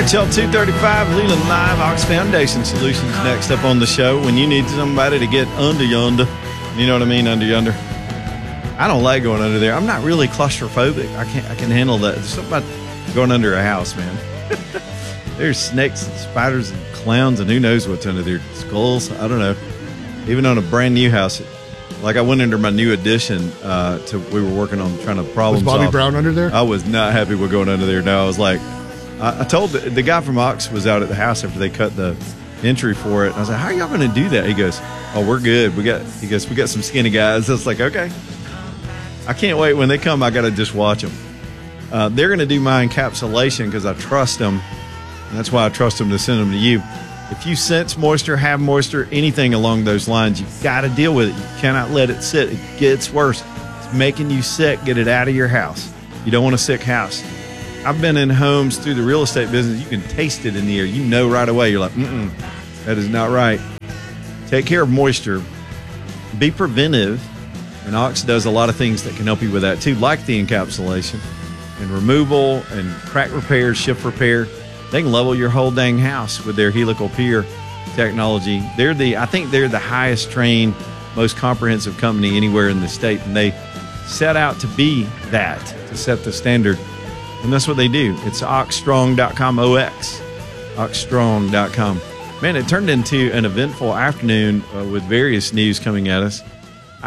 right, y'all, 2:35, Leland Live, Ox Foundation Solutions next up on the show. When you need somebody to get under yonder, you know what I mean, under yonder. I don't like going under there. I'm not really claustrophobic. I can handle that. There's something about going under a house, man. There's snakes and spiders and clowns and who knows what's under their skulls. I don't know. Even on a brand new house, like I went under my new addition we were working on trying to problem solve. Was Bobby Brown under there? I was not happy with going under there. No, I was like, I told the guy from Ox was out at the house after they cut the entry for it. And I was like, how are y'all going to do that? He goes, oh, we're good. We got some skinny guys. I was like, okay. I can't wait when they come. I got to just watch them. They're going to do my encapsulation because I trust them. And that's why I trust them to send them to you. If you sense moisture, have moisture, anything along those lines, you've got to deal with it. You cannot let it sit. It gets worse. It's making you sick. Get it out of your house. You don't want a sick house. I've been in homes through the real estate business. You can taste it in the air. You know right away. You're like, that is not right. Take care of moisture. Be preventive. And Ox does a lot of things that can help you with that too, like the encapsulation and removal and crack repair, shift repair. They can level your whole dang house with their helical pier technology. I think they're the highest trained, most comprehensive company anywhere in the state. And they set out to be that, to set the standard. And that's what they do. It's oxstrong.com, oxstrong.com. Man, it turned into an eventful afternoon with various news coming at us.